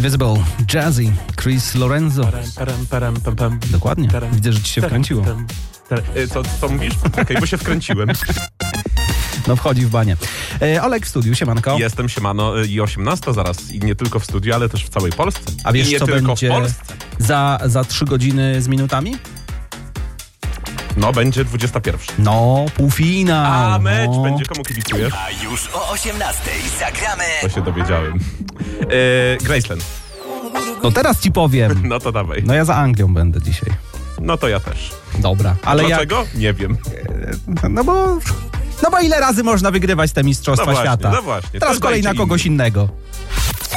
Invisible, Jazzy, Chris Lorenzo. Dokładnie. Widzę, że ci się wkręciło. Co mówisz? Okej, bo się wkręciłem. No wchodzi w banie. Olek w studiu, siemanko. Jestem, siemano, i 18 zaraz. I nie tylko w studiu, ale też w całej Polsce. A wiesz, I nie co tylko będzie w Polsce. za 3 godziny z minutami? No, będzie 21. No, półfinał. A mecz będzie, komu kibicujesz? A już o 18 zagramy. To się dowiedziałem. Graceland. No teraz ci powiem. No to dawaj. No ja za Anglią będę dzisiaj. No to ja też. Dobra. Ale dlaczego? Nie wiem. No bo ile razy można wygrywać te mistrzostwa świata? No właśnie. Teraz kolej na kogoś innego.